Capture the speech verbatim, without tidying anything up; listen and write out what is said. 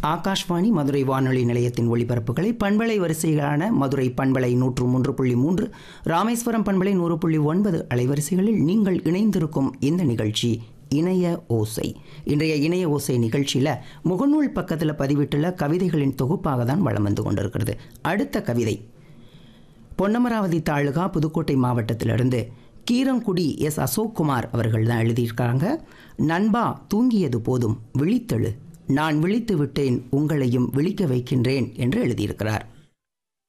ஆகாஷ்வாணி மதுரை வானொலி நிலையத்தின் ஒளிபரப்புகளை பண்பலை வரிசைகளான மதுரை பண்பலை நூற்று மூன்று புள்ளி மூன்று, ராமேஸ்வரம் பண்பலை நூறு புள்ளி ஒன்பது அலைவரிசைகளில் நீங்கள் இணைந்திருக்கும் இந்த நிகழ்ச்சி இணைய ஓசை. இன்றைய இணைய ஓசை நிகழ்ச்சியில் முகநூல் பக்கத்தில் பதிவிட்டுள்ள கவிதைகளின் தொகுப்பாக தான் வலம் வந்து கொண்டிருக்கிறது. அடுத்த கவிதை பொன்னமராவதி தாலுகா புதுக்கோட்டை மாவட்டத்திலிருந்து கீரங்குடி எஸ் அசோக்குமார் அவர்கள் தான் எழுதியிருக்காங்க. நண்பா, தூங்கியது போதும், விழித்தெழு, நான் விழித்து விட்டேன், உங்களையும் விழிக்க வைக்கின்றேன் என்று எழுதியிருக்கிறார்.